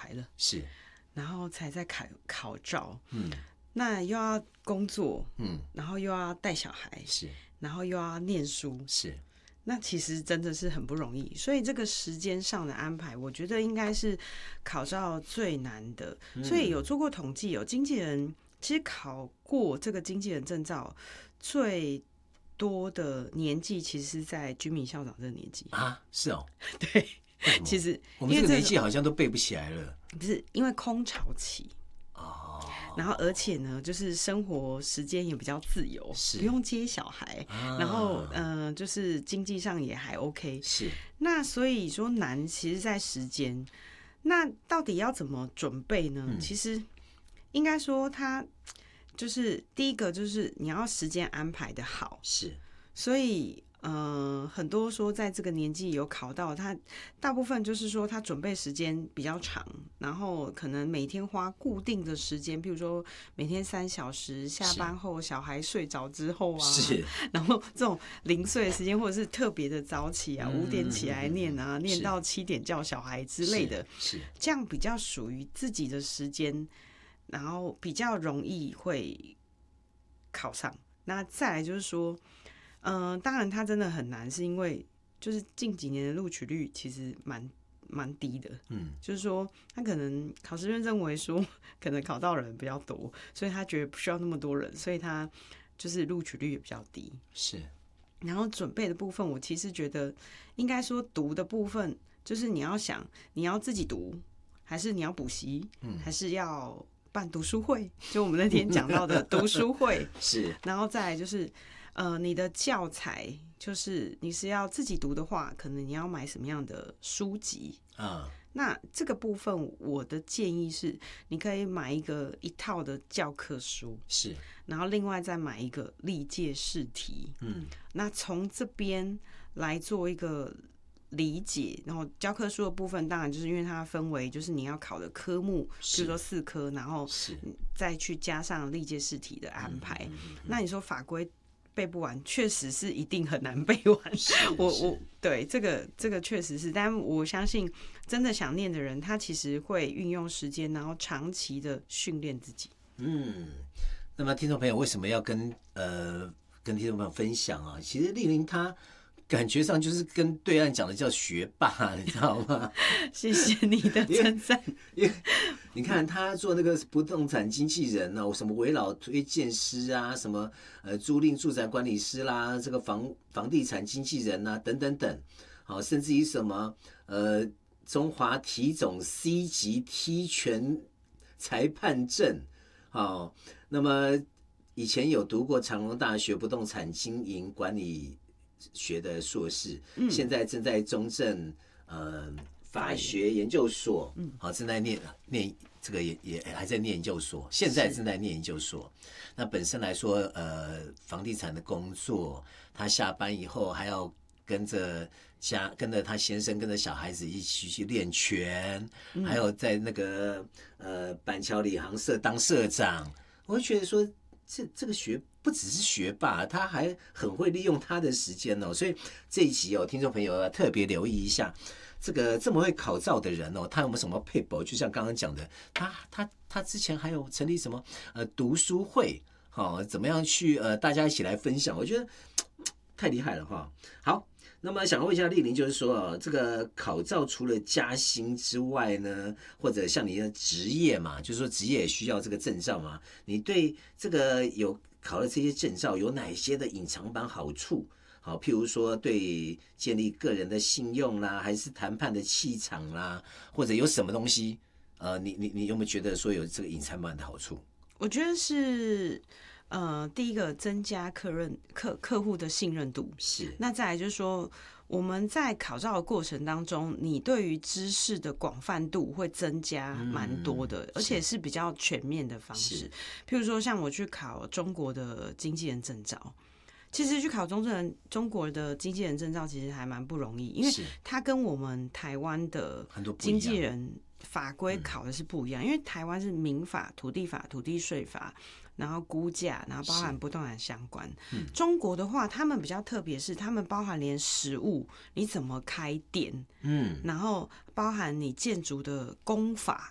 孩了， 是， 然后才在考照，那又要工作，然后又要带小孩， 是， 然后又要念书， 是。 那其实真的是很不容易，所以这个时间上的安排，我觉得应该是考照最难的。所以有做过统计，有经纪人其实考过这个经纪人证照最多的年纪，其实是在军民校长这个年纪啊，是哦， 对，其实我们这个年纪好像都背不起来了， 不是因为空巢期。然后而且呢，就是生活时间也比较自由，不用接小孩，然后就是经济上也还 OK。 是。 那所以说难，其实在时间。那到底要怎么准备呢？其实应该说，它就是第一个就是你要时间安排的好。 是。 所以很多说在这个年纪有考到，他大部分就是说他准备时间比较长，然后可能每天花固定的时间，比如说每天3小时，下班后小孩睡着之后啊， 是， 然后这种零碎的时间，或者是特别的早起啊，5点起来念啊，念到7点叫小孩之类的， 是这样比较属于自己的时间，然后比较容易会考上。那再来就是说。当然它真的很难，是因为就是近几年的录取率其实蛮低的，就是说他可能考试院认为说可能考到人比较多，所以他觉得不需要那么多人，所以他就是录取率也比较低。 是， 然后准备的部分，我其实觉得应该说读的部分，就是你要想你要自己读，还是你要补习，还是要办读书会，就我们那天讲到的读书会是， 然后再来就是。你的教材就是你是要自己读的话，可能你要买什么样的书籍啊？那这个部分我的建议是，你可以买一套的教科书， 是， 然后另外再买一个历届试题，那从这边来做一个理解，然后教科书的部分，当然就是因为它分为就是你要考的科目，比如说4科，然后再去加上历届试题的安排。那你说法规？背不完，确实是一定很难背完。我对这个确实是，但我相信真的想念的人，他其实会运用时间，然后长期的训练自己。 那么听众朋友为什么要跟听众朋友分享啊？其实丽玲她感觉上就是跟对岸讲的叫学霸，你知道吗？ 谢谢你的称赞。 因为你看他做那个不动产经纪人啊，什么围老推荐师啊，什么租赁住宅管理师啦，这个房地产经纪人啊，等等等，好，甚至于什么中华体总 C 级踢拳裁判证，好，那么以前有读过长荣大学不动产经营管理学的硕士，现在正在中正法学研究所，好，正在念这个也还在念研究所，现在正在念研究所。那本身来说，房地产的工作，他下班以后还要跟着他先生跟着小孩子一起去练拳，还有在那个板桥礼行社当社长。我会觉得说，这个不只是学霸，他还很会利用他的时间哦。所以这一集哦，听众朋友要特别留意一下，这么会考照的人哦，他有没有什么配博？就像刚刚讲的，他之前还有成立什么读书会，怎么样去大家一起来分享？我觉得太厉害了哈。好。那么想问一下丽玲，就是说这个考照除了加薪之外呢，或者像你的职业嘛，就是说职业也需要这个证照嘛，你对这个有考了这些证照有哪些的隐藏版好处？好，譬如说对建立个人的信用啦，还是谈判的气场啦，或者有什么东西？你有没有觉得说有这个隐藏版的好处？ 我觉得是。第一个增加客户的信任度是， 那再来就是说我们在考照的过程当中，你对于知识的广泛度会增加蛮多的，而且是比较全面的方式。譬如说像我去考中国的经纪人证照，其实去考中国的经纪人证照其实还蛮不容易，因为它跟我们台湾的经纪人法规考的是不一样，因为台湾是民法、土地法、土地税法。然后估价，然后包含不动产相关。中国的话，他们比较特别是，他们包含连实物，你怎么开店，然后包含你建筑的工法，